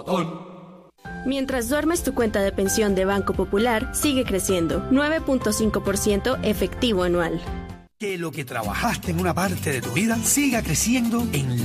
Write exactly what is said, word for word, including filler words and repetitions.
botón. Mientras duermes, tu cuenta de pensión de Banco Popular sigue creciendo, nueve punto cinco por ciento efectivo anual. Que lo que trabajaste en una parte de tu vida siga creciendo en